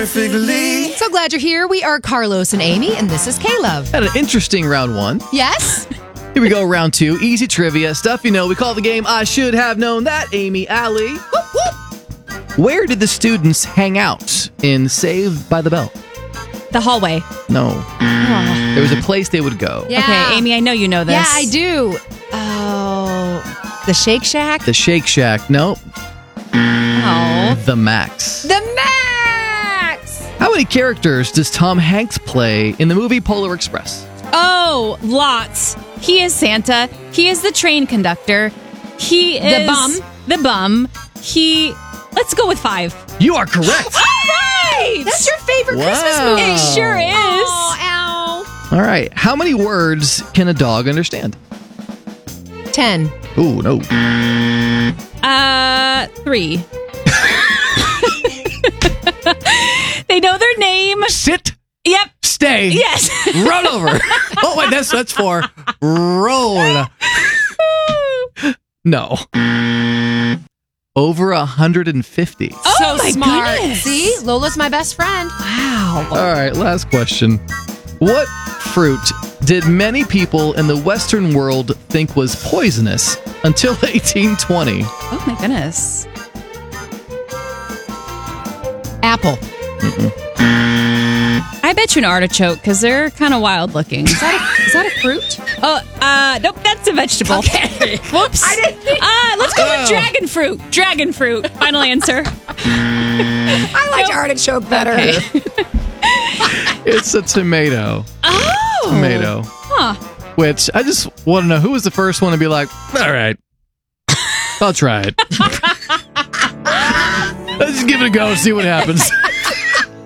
perfectly. So glad you're here. We are Carlos and Amy, and this is K-Love. Had an interesting round one. Yes? Here we go, round two. Easy trivia. Stuff you know. We call the game I Should Have Known That. Amy Alley. Whoop, whoop. Where did the students hang out in Saved by the Bell? The hallway. No. Oh. There was a place they would go. Yeah. Okay, Amy, I know you know this. Yeah, I do. Oh, the Shake Shack? The Shake Shack. No. Oh. The Max. The Max! How many characters does Tom Hanks play in the movie Polar Express? Oh, lots. He is Santa. He is the train conductor. He is... The bum. Let's go with 5. You are correct. All right! That's your favorite Wow. Christmas movie. It sure is. Oh, ow. All right. How many words can a dog understand? 10. Ooh, no. 3. They know their name. Sit. Yep. Stay. Yes. Run over. Oh, wait, that's 4. Roll. No. Over 150. Oh, So my smart. goodness. See? Lola's my best friend. Wow. All right, last question. What fruit did many people in the Western world think was poisonous until 1820? Oh, my goodness. Apple. I bet you an artichoke because they're kind of wild looking. Is that a fruit? Oh, nope, that's a vegetable. Okay. Whoops. Let's go with dragon fruit. Dragon fruit. Final answer. I like artichoke better. Okay. It's a tomato. Oh. Tomato. Huh. Which I just want to know, who was the first one to be like, all right, I'll try it. Let's just give it a go and see what happens.